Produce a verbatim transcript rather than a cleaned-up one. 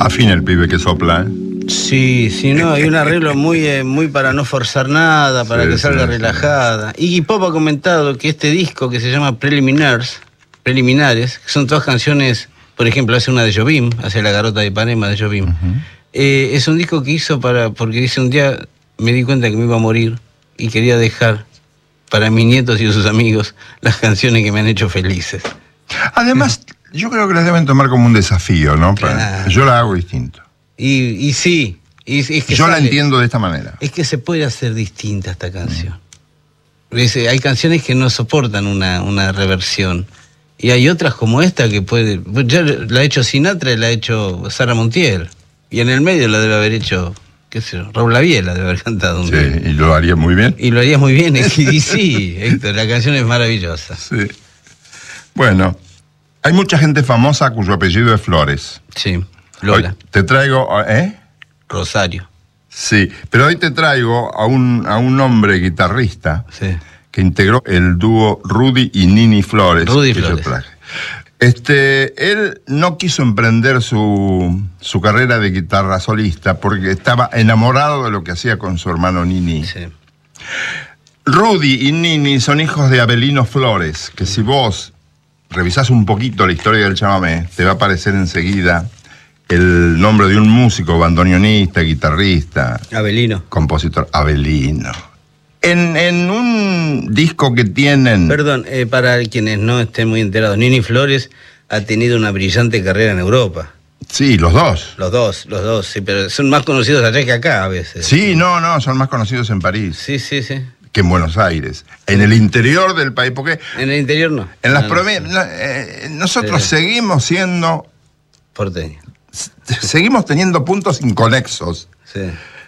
Afina el pibe que sopla, ¿eh? Sí, sí, no, hay un arreglo muy, eh, muy para no forzar nada, para Sí, que salga sí, relajada. Iggy Pop ha comentado que este disco que se llama Preliminars, Preliminares, que son todas canciones, por ejemplo, hace una de Jobim, hace La Garota de Ipanema de Jobim. Uh-huh. eh, es un disco que hizo para, porque dice un día me di cuenta que me iba a morir y quería dejar para mis nietos y sus amigos las canciones que me han hecho felices. Además, yo creo que las deben tomar como un desafío, ¿no? Claro. Yo la hago distinto. Y, y sí, y, es que yo sale, la entiendo de esta manera. Es que se puede hacer distinta esta canción. Mm. Es, hay canciones que no soportan una, una reversión. Y hay otras como esta que puede... Ya la ha hecho Sinatra y la ha hecho Sara Montiel. Y en el medio la debe haber hecho, qué sé yo, Raúl Lavie la debe haber cantado un Sí, día. y lo haría muy bien. Y lo haría muy bien. Y sí, Héctor, la canción es maravillosa. Sí. Bueno, hay mucha gente famosa cuyo apellido es Flores. Sí, Lola. Hoy te traigo... ¿Eh? Rosario. Sí, pero hoy te traigo a un, a un hombre guitarrista sí. que integró el dúo Rudy y Nini Flores. Rudy Flores. Este, él no quiso emprender su, su carrera de guitarra solista porque estaba enamorado de lo que hacía con su hermano Nini. Sí. Rudy y Nini son hijos de Abelino Flores, que si vos revisás un poquito la historia del chamamé, te va a aparecer enseguida el nombre de un músico, bandoneonista, guitarrista. Abelino. Compositor, Abelino. En, en un disco que tienen... Perdón, eh, para quienes no estén muy enterados, Nini Flores ha tenido una brillante carrera en Europa. Sí, los dos. Los dos, los dos, sí, pero son más conocidos allá que acá a veces. Sí, no, no, son más conocidos en París. Sí, sí, sí. Que en Buenos Aires. En el interior del país, porque... En el interior no. En las no, provincias... no. No, eh, nosotros sí. seguimos siendo... Porteño. Seguimos teniendo puntos inconexos. Sí.